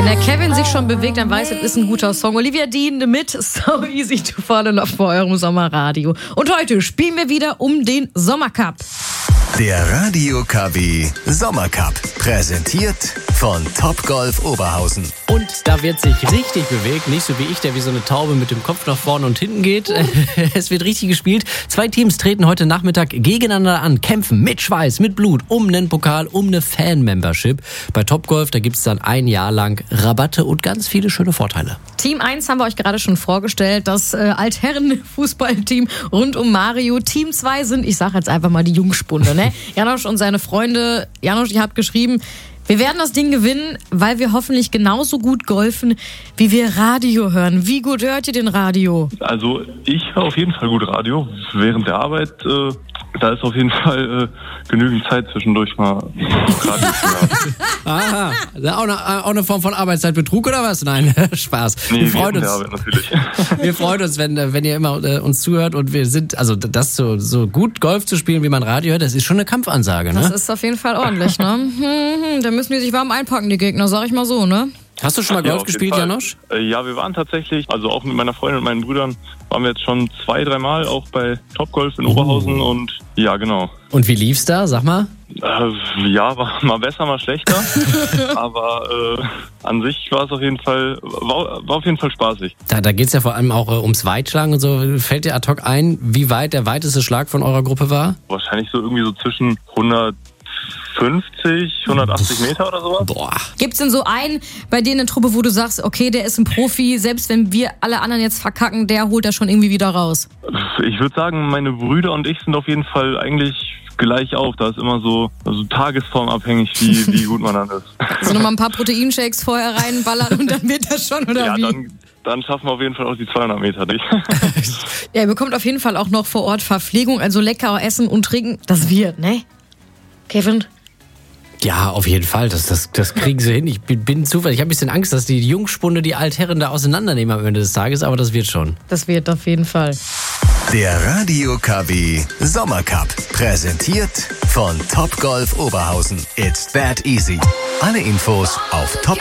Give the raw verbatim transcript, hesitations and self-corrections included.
Wenn der Kevin sich schon bewegt, dann weiß, es ist ein guter Song. Olivia Dean mit So Easy to Fall in Love vor eurem Sommerradio. Und heute spielen wir wieder um den Sommercup. Der Radio K W Sommercup, präsentiert von Topgolf Oberhausen. Und da wird sich richtig bewegt, nicht so wie ich, der wie so eine Taube mit dem Kopf nach vorne und hinten geht. Es wird richtig gespielt. Zwei Teams treten heute Nachmittag gegeneinander an, kämpfen mit Schweiß, mit Blut, um einen Pokal, um eine Fan-Membership. Bei Topgolf, da gibt es dann ein Jahr lang Rabatte und ganz viele schöne Vorteile. Team eins haben wir euch gerade schon vorgestellt, das äh, Altherren-Fußballteam rund um Mario. Team zwei sind, ich sage jetzt einfach mal die Jungspunde, ne? Janosch und seine Freunde. Janosch, ihr habt geschrieben, wir werden das Ding gewinnen, weil wir hoffentlich genauso gut golfen, wie wir Radio hören. Wie gut hört ihr den Radio? Also ich höre auf jeden Fall gut Radio. Während der Arbeit, äh, da ist auf jeden Fall äh, genügend Zeit zwischendurch mal Radio zu hören. Aha, auch eine, auch eine Form von Arbeitszeitbetrug oder was? Nein, Spaß. Nee, wir freuen uns. Der Arbeit natürlich. Wir freuen uns, wenn, wenn ihr immer äh, uns zuhört und wir sind, also das so, so gut Golf zu spielen, wie man Radio hört, das ist schon eine Kampfansage, ne? Das ist auf jeden Fall ordentlich, ne? Da müssen die sich warm einpacken, die Gegner, sag ich mal so, ne? Hast du schon mal Golf ja, gespielt, Janosch? Ja, wir waren tatsächlich, also auch mit meiner Freundin und meinen Brüdern, waren wir jetzt schon zwei, dreimal auch bei Topgolf in Oberhausen oh. und ja, genau. Und wie lief's da, sag mal? Äh, ja, war mal besser, mal schlechter, aber äh, an sich war es auf jeden Fall, war, war auf jeden Fall spaßig. Da, da geht's ja vor allem auch äh, ums Weitschlagen und so. Fällt dir ad hoc ein, wie weit der weiteste Schlag von eurer Gruppe war? Wahrscheinlich so irgendwie so zwischen hundert fünfzig, hundertachtzig Meter oder sowas. Boah. Gibt's denn so einen bei denen in der Truppe, wo du sagst, okay, der ist ein Profi, selbst wenn wir alle anderen jetzt verkacken, der holt das schon irgendwie wieder raus? Ich würde sagen, meine Brüder und ich sind auf jeden Fall eigentlich gleich auf. Da ist immer so also tagesformabhängig, wie, wie gut man dann ist. Also nochmal ein paar Proteinshakes vorher reinballern und dann wird das schon, oder ja, wie? Dann, dann schaffen wir auf jeden Fall auch die zweihundert Meter nicht. Ja, ihr bekommt auf jeden Fall auch noch vor Ort Verpflegung, also lecker essen und trinken. Das wird, ne? Kevin? Ja, auf jeden Fall. Das, das, das kriegen sie hin. Ich bin, bin zufällig. Ich habe ein bisschen Angst, dass die Jungspunde die Altherren da auseinandernehmen am Ende des Tages, aber das wird schon. Das wird auf jeden Fall. Der Radio K W Sommercup, präsentiert von Topgolf Oberhausen. It's that easy. Alle Infos auf top